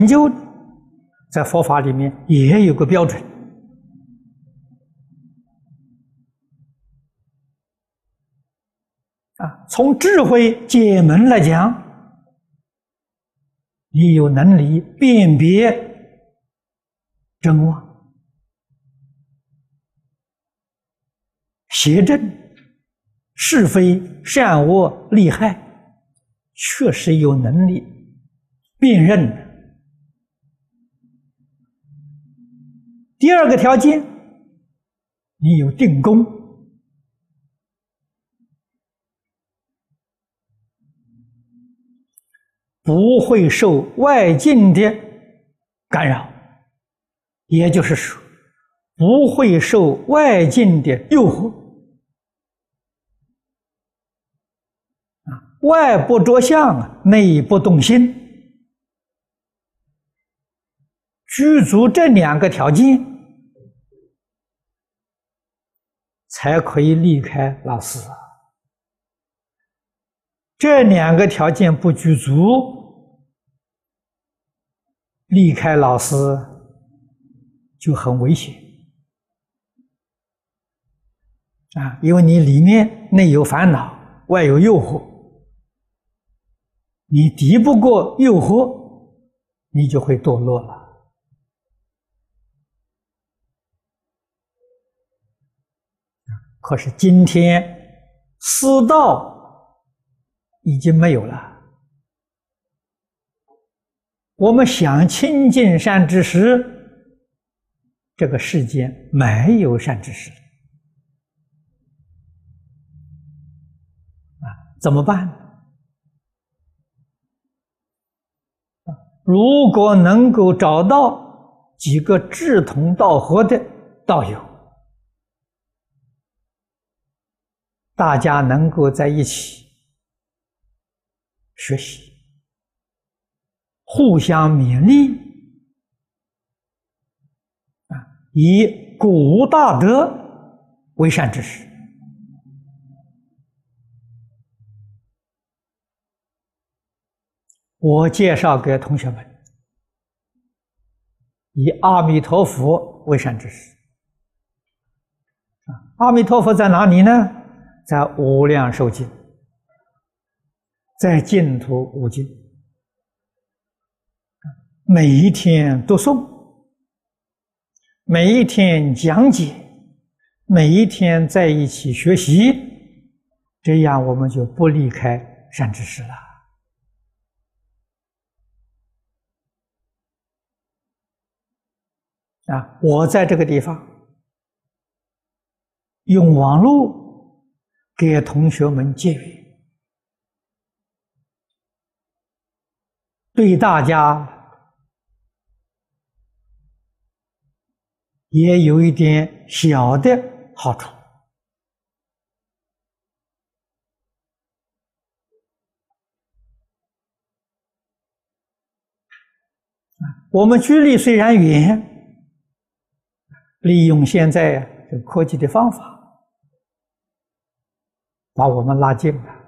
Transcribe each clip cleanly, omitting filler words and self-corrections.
究，在佛法里面也有个标准。从智慧解门来讲，你有能力辨别真妄、邪正、是非、善恶、利害，确实有能力辨认的。第二个条件，你有定功，不会受外境的干扰，也就是说，不会受外境的诱惑。外不着相，内不动心，具足这两个条件，才可以离开老师。这两个条件不具足，离开老师就很危险因为你里面内有烦恼，外有诱惑，你敌不过诱惑，你就会堕落了。可是今天师道已经没有了，我们想亲近善知识，这个世间没有善知识怎么办？如果能够找到几个志同道合的道友，大家能够在一起学习，互相勉励以鼓舞大德为善知识。我介绍给同学们，以阿弥陀佛为善知识。阿弥陀佛在哪里呢？在无量寿经，在净土五经，每一天读诵，每一天讲解，每一天在一起学习，这样我们就不离开善知识了。我在这个地方用网络给同学们结缘，对大家也有一点小的好处。我们距离虽然远，利用现在这个科技的方法，把我们拉近了，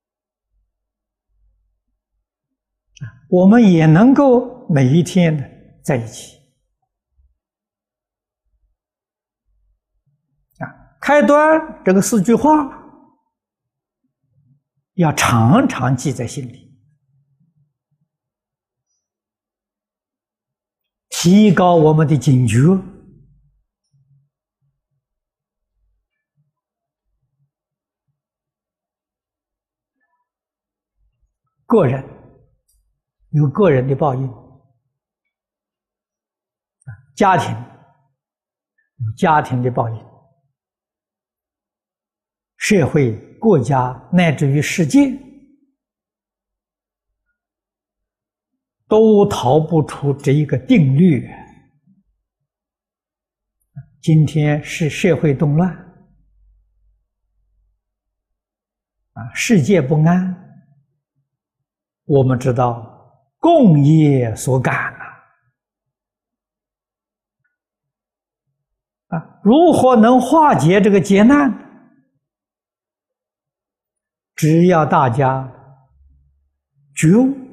我们也能够每一天在一起。开端这个4句话要常常记在心里，提高我们的警觉。个人有个人的报应，家庭有家庭的报应，社会、国家乃至于世界都逃不出这一个定律。今天是社会动乱世界不安，我们知道共业所感如何能化解这个劫难？只要大家觉悟，